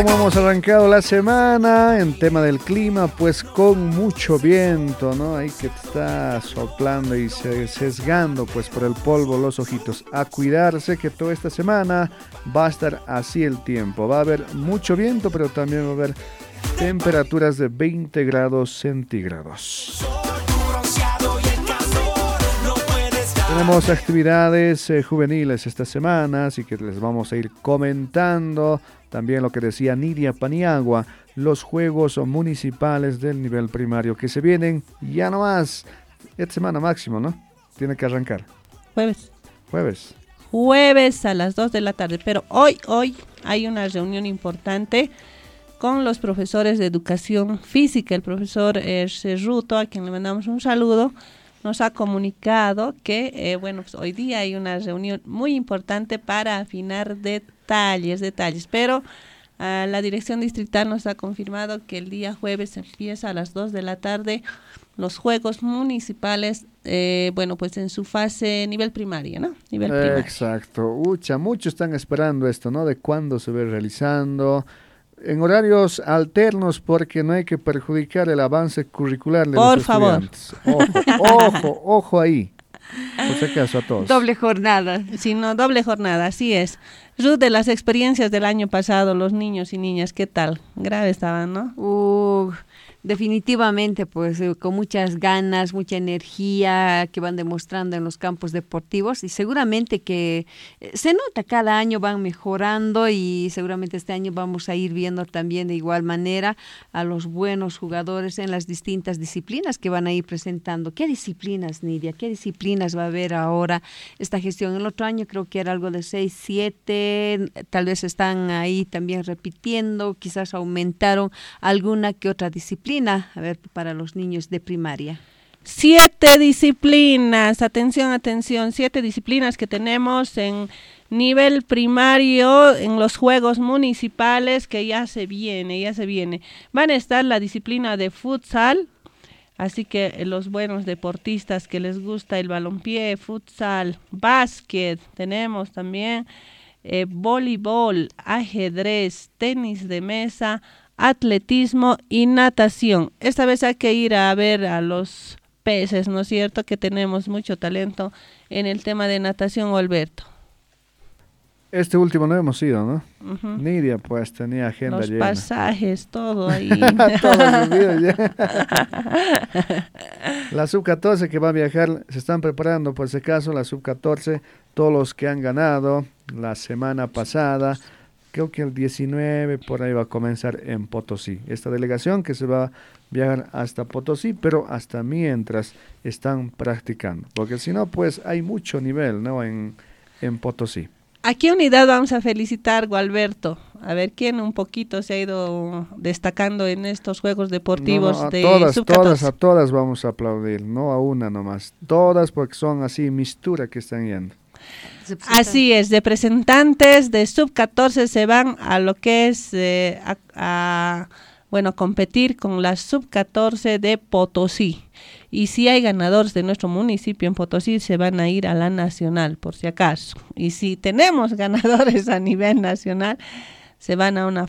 Como hemos arrancado la semana en tema del clima, pues con mucho viento, ¿no? Ahí que te está soplando y sesgando pues por el polvo los ojitos. A cuidarse que toda esta semana va a estar así el tiempo. Va a haber mucho viento, pero también va a haber temperaturas de 20 grados centígrados. Tenemos actividades juveniles esta semana, así que les vamos a ir comentando también lo que decía Nidia Paniagua, los juegos municipales del nivel primario que se vienen ya no más, esta semana máximo, ¿no? Tiene que arrancar. Jueves a las 2 de la tarde, pero hoy hay una reunión importante con los profesores de educación física. El profesor Cerruto, a quien le mandamos un saludo, nos ha comunicado que pues hoy día hay una reunión muy importante para afinar detalles, pero la dirección distrital nos ha confirmado que el día jueves empieza a las 2 de la tarde los juegos municipales, pues en su fase nivel primario, ¿no? Nivel primario. Exacto, muchos están esperando esto, ¿no? De cuándo se ve realizando. En horarios alternos, porque no hay que perjudicar el avance curricular de los estudiantes. Ojo ahí. Por si acaso a todos. Doble jornada. Sí, no, doble jornada, así es. Ruth, de las experiencias del año pasado, los niños y niñas, ¿qué tal? Grave estaban, ¿no? Definitivamente, pues con muchas ganas, mucha energía que van demostrando en los campos deportivos y seguramente que se nota cada año van mejorando y seguramente este año vamos a ir viendo también de igual manera a los buenos jugadores en las distintas disciplinas que van a ir presentando. ¿Qué disciplinas, Nidia? ¿Qué disciplinas va a haber ahora esta gestión? El otro año creo que era algo de 6, 7, tal vez están ahí también repitiendo, quizás aumentaron alguna que otra disciplina. A ver, para los niños de primaria. 7 disciplinas, atención, 7 disciplinas que tenemos en nivel primario, en los juegos municipales, que ya se viene. Van a estar la disciplina de futsal, así que los buenos deportistas que les gusta el balompié, futsal, básquet, tenemos también voleibol, ajedrez, tenis de mesa, atletismo y natación. Esta vez hay que ir a ver a los peces, ¿no es cierto? Que tenemos mucho talento en el tema de natación, Alberto. Este último no hemos ido, ¿no? Uh-huh. Nidia, pues, tenía agenda los llena. Los pasajes, todo ahí. Todos los días ya. La sub-14 que va a viajar, se están preparando, por si acaso, la sub-14, todos los que han ganado la semana pasada. Creo que el 19 por ahí va a comenzar en Potosí. Esta delegación que se va a viajar hasta Potosí, pero hasta mientras están practicando. Porque si no, pues hay mucho nivel, ¿no? En Potosí. ¿A qué unidad vamos a felicitar, Gualberto? A ver, ¿quién un poquito se ha ido destacando en estos Juegos Deportivos de Sub-14? A todas vamos a aplaudir, no a una nomás. Todas porque son así mistura que están yendo. Así es, representantes de Sub-14 se van a lo que es competir con la Sub-14 de Potosí. Y si hay ganadores de nuestro municipio en Potosí, se van a ir a la nacional, por si acaso. Y si tenemos ganadores a nivel nacional, se van a una